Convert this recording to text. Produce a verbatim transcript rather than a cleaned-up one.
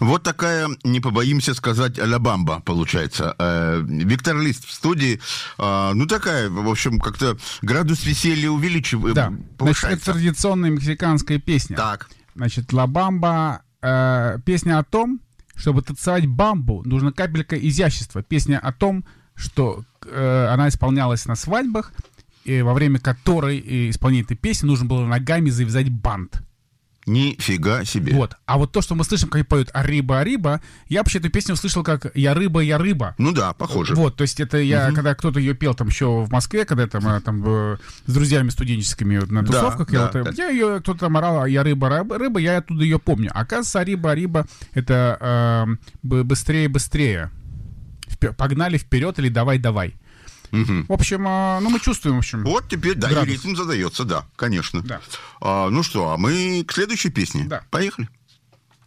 Вот такая, не побоимся сказать, ля бамба получается. Виктор Лист в студии. Ну, такая, в общем, как-то градус веселья увеличивает, да. повышается. Значит, это традиционная мексиканская песня. Так. Значит, ла бамба, э, песня о том, чтобы танцевать бамбу, нужна капелька изящества. Песня о том, что э, она исполнялась на свадьбах, и во время которой исполнение этой песни нужно было ногами завязать бант. Нифига себе. Вот. А вот то, что мы слышим, как они поют «Ариба, Ариба», я вообще эту песню услышал как «Я рыба, я рыба». Ну да, похоже. Вот, то есть это я, угу. когда кто-то ее пел там еще в Москве, когда там, там с друзьями студенческими на тусовках, да, я, да, вот, да. я ее, кто-то там орал «Я рыба, рыба, рыба», я оттуда ее помню. Оказывается, «Ариба, Ариба» — это э, «быстрее, быстрее». Впер- погнали вперед или «давай, давай». Угу. В общем, э, ну мы чувствуем, в общем. Вот теперь, да, градус. и ритм задается, да, конечно. Да. А, ну что, а мы к следующей песне. Да. Поехали.